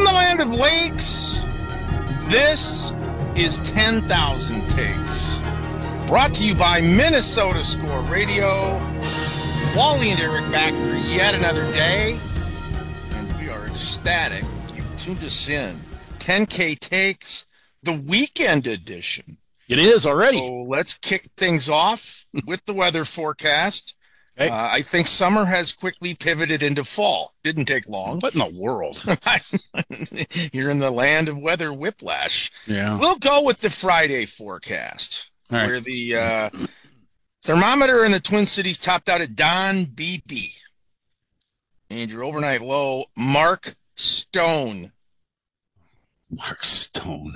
the land of lakes, this is 10,000 Takes. Brought to you by Minnesota Score Radio. Wally and Eric back for yet another day. And we are ecstatic you tuned us in. 10K Takes, the weekend edition. It is already. So let's kick things off with the weather forecast. Okay. I think summer has quickly pivoted into fall. Didn't take long. What in the world? You're in the land of weather whiplash. Yeah. We'll go with the Friday forecast, All right. where the thermometer in the Twin Cities topped out at Don Beebe. And your overnight low, Mark Stone. Mark Stone.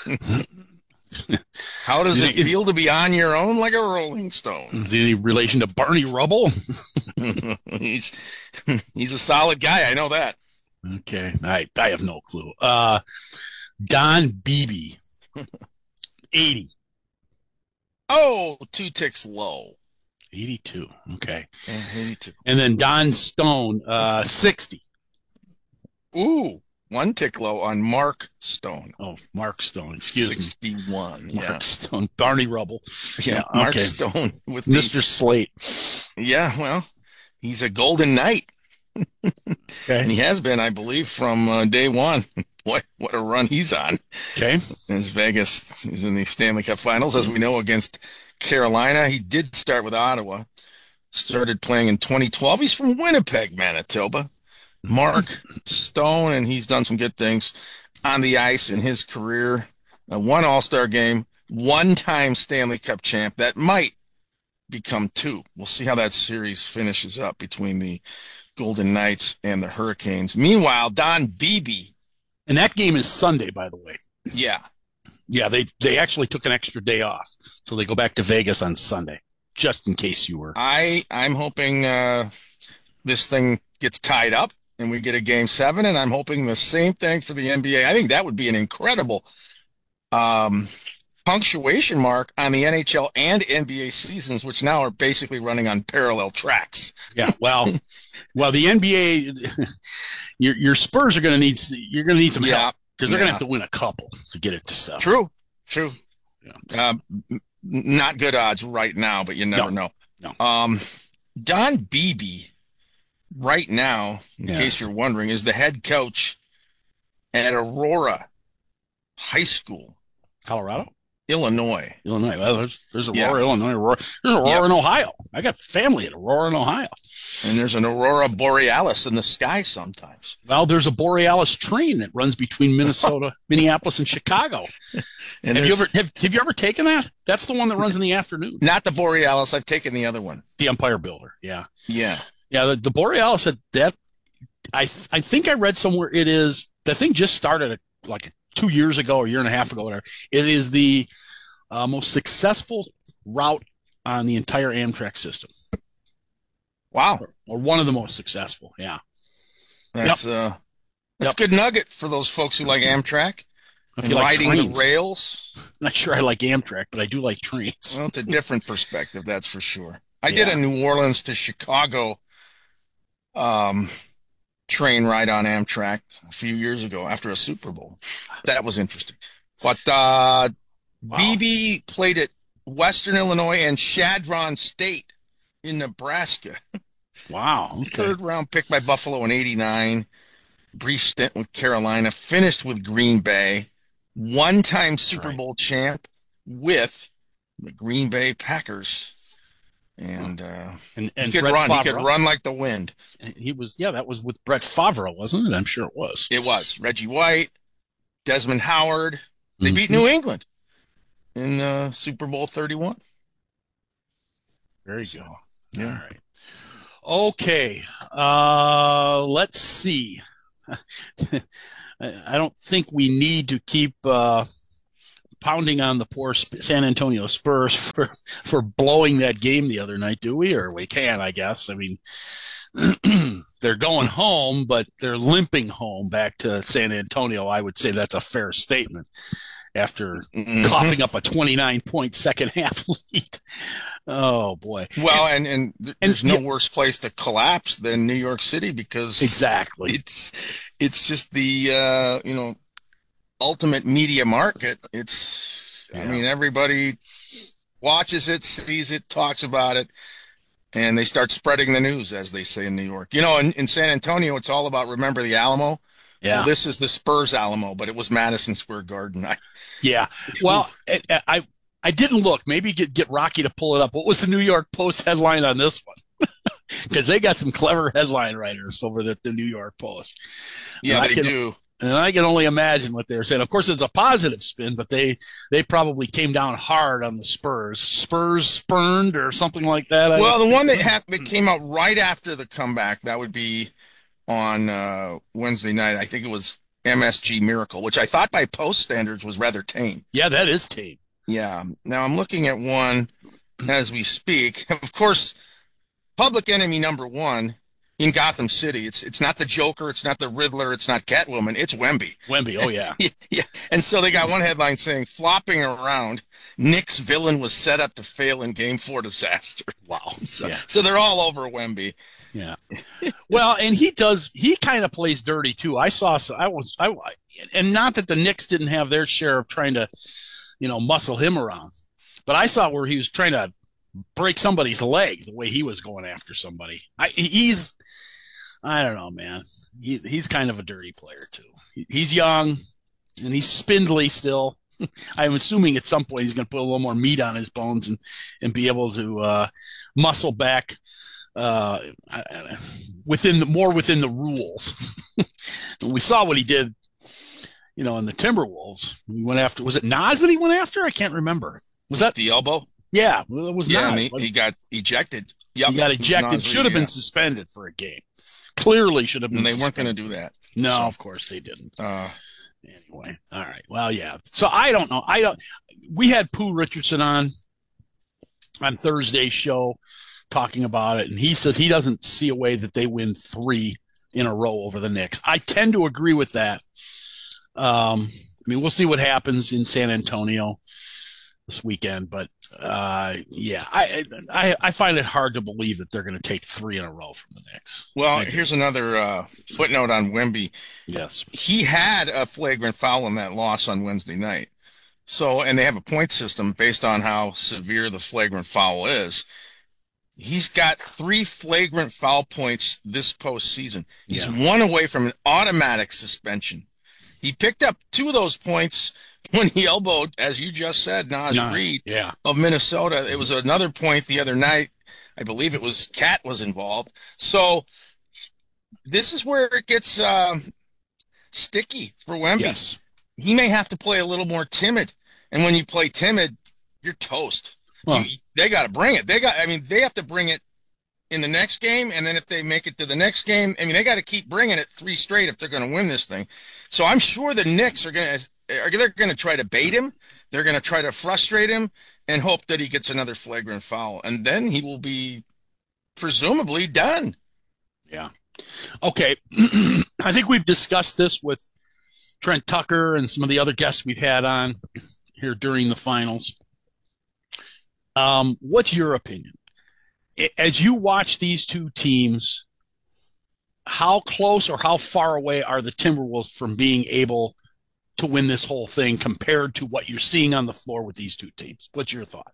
How does it feel to be on your own like a rolling stone? Is he any relation to Barney Rubble? He's a solid guy. I know that. Okay. I have no clue. Don Beebe. 80. Oh, 2 ticks low. 82. Okay. 82. And then Don Stone, 60. Ooh, 1 tick low on Mark Stone. Oh, Mark Stone. Excuse 61. me. Yeah. Mark Stone. Barney Rubble. Yeah, Mark okay. Stone with Mr. Slate. Yeah, well, he's a Golden Knight. Okay. And he has been, I believe, from day one. What a run he's on. Okay. As Vegas is in the Stanley Cup Finals, as we know, against Carolina. He did start with Ottawa. Started playing in 2012. He's from Winnipeg, Manitoba. Mark Stone, and he's done some good things on the ice in his career. 1 All-Star game, 1-time Stanley Cup champ. That might become 2. We'll see how that series finishes up between the Golden Knights and the Hurricanes. Meanwhile, Don Beebe. And that game is Sunday, by the way. Yeah. Yeah, they actually took an extra day off. So they go back to Vegas on Sunday, just in case you were. I'm hoping this thing gets tied up and we get a game 7, and I'm hoping the same thing for the NBA. I think that would be an incredible punctuation mark on the NHL and NBA seasons, which now are basically running on parallel tracks. Yeah, well, the NBA, your Spurs are going to need some help because they're going to have to win a couple to get it to 7. True. Yeah. Not good odds right now, but you never know. No. Don Beebe, right now, in case you're wondering, is the head coach at Aurora High School, Colorado, Illinois. Well, there's Aurora, Illinois. There's Aurora in Ohio. I got family at Aurora in Ohio. And there's an Aurora Borealis in the sky sometimes. Well, there's a Borealis train that runs between Minnesota, Minneapolis, and Chicago. And have you ever taken that? That's the one that runs in the afternoon. Not the Borealis. I've taken the other one. The Empire Builder. Yeah. Yeah. Yeah. The Borealis I think I read somewhere the thing just started like 2 years ago, or a year and a half ago, whatever. It is the most successful route on the entire Amtrak system. Wow. Or one of the most successful. Yeah. That's a good nugget for those folks who like Amtrak. If you riding like the rails. I'm not sure I like Amtrak, but I do like trains. Well, it's a different perspective, that's for sure. I did a New Orleans to Chicago train ride on Amtrak a few years ago after a Super Bowl. That was interesting. But Beebe played at Western Illinois and Chadron State in Nebraska. Wow. Okay. 3rd round pick by Buffalo in 89. Brief stint with Carolina. Finished with Green Bay. 1-time Super Bowl champ with the Green Bay Packers. And he could run. He could run like the wind. He was, that was with Brett Favre, wasn't it? I'm sure it was. It was. Reggie White, Desmond Howard. They beat New England in Super Bowl 31. Very good. Yeah. All right. Okay. Let's see. I don't think we need to keep pounding on the poor San Antonio Spurs for blowing that game the other night, do we? Or we can, I guess. I mean, they're going home, but they're limping home back to San Antonio. I would say that's a fair statement. after Mhm. coughing up a 29-point second half lead. Oh boy. Well, and And there's yeah, no worse place to collapse than New York City because exactly. it's it's just the ultimate media market. I Yeah. mean, everybody watches it, sees it, talks about it, and they start spreading the news, as they say in New York. In San Antonio, it's all about remember the Alamo. Well, Yeah. this is the Spurs Alamo, but it was Madison Square Garden. Yeah. Well, I didn't look. Maybe get Rocky to pull it up. What was the New York Post headline on this one? Because they got some clever headline writers over at the New York Post. And Yeah, they do. I can only imagine what they're saying. Of course, it's a positive spin, but they probably came down hard on the Spurs. Spurs spurned or something like that. Well, the one that came out right after the comeback, that would be on Wednesday night. I think it was MSG Miracle, which I thought by Post standards was rather tame. Yeah, that is tape. Yeah. Now I'm looking at one as we speak. Of course, public enemy number one in Gotham City. It's not the Joker, it's not the Riddler, it's not Catwoman, it's Wemby. Wemby. Oh yeah. Yeah. And so they got one headline saying, flopping around, Knicks villain was set up to fail in Game 4 disaster. Wow. So, Yeah. so they're all over Wemby. Yeah. Well, and he kind of plays dirty too. And not that the Knicks didn't have their share of trying to, muscle him around, but I saw where he was trying to break somebody's leg the way he was going after somebody. I don't know, man. He's kind of a dirty player too. He's young and he's spindly still. I'm assuming at some point he's going to put a little more meat on his bones and be able to muscle back uh, within the rules. We saw what he did, in the Timberwolves. He went after. Was it Nas that he went after? I can't remember. Was that? The elbow? Yeah, well, it was Yeah, Nas. and he got ejected. Yep. He got It was ejected. Should have Nasri, been suspended for a game. Clearly should have been. and they weren't going to suspended. do that. No, So, of course they didn't. uh, Anyway, all right. Well, yeah. So I don't know. I don't. We had Pooh Richardson on Thursday's show talking about it, and he says he doesn't see a way that they win 3 in a row over the Knicks. I tend to agree with that. I mean, we'll see what happens in San Antonio this weekend, but yeah, I find it hard to believe that they're going to take 3 in a row from the Knicks. well, here's another footnote on Wemby. Yes. He had a flagrant foul in that loss on Wednesday night. So, and they have a point system based on how severe the flagrant foul is. He's got 3 flagrant foul points this postseason. He's Yeah. 1 away from an automatic suspension. He picked up 2 of those points when he elbowed, as you just said, Nas Nice. Reed Yeah. of Minnesota. It was another point the other night. I believe it was Cat was involved. So this is where it gets sticky for Wemby. Yes. He may have to play a little more timid. And when you play timid, you're toast. Well, They got to bring it. They have to bring it in the next game. And then if they make it to the next game, they got to keep bringing it 3 straight if they're going to win this thing. So I'm sure the Knicks they're going to try to bait him. They're going to try to frustrate him and hope that he gets another flagrant foul. And then he will be presumably done. yeah. Okay. I think we've discussed this with Trent Tucker and some of the other guests we've had on here during the finals. What's your opinion? As you watch these two teams, how close or how far away are the Timberwolves from being able to win this whole thing compared to what you're seeing on the floor with these two teams? What's your thought?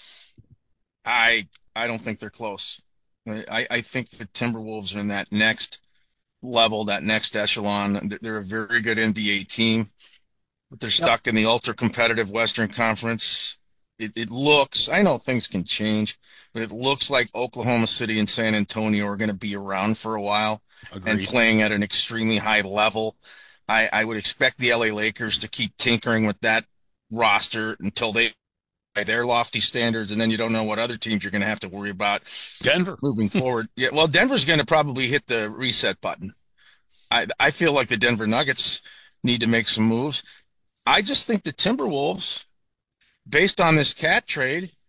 I don't think they're close. I think the Timberwolves are in that next level, that next echelon. They're a very good NBA team, but they're stuck in the ultra competitive Western Conference. It looks, I know things can change, but it looks like Oklahoma City and San Antonio are going to be around for a while and Agreed. playing at an extremely high level. I would expect the LA Lakers to keep tinkering with that roster until they by their lofty standards, and then you don't know what other teams you're going to have to worry about Denver. moving forward. Yeah, well, Denver's going to probably hit the reset button. I feel like the Denver Nuggets need to make some moves. I just think the Timberwolves, based on this Cat trade,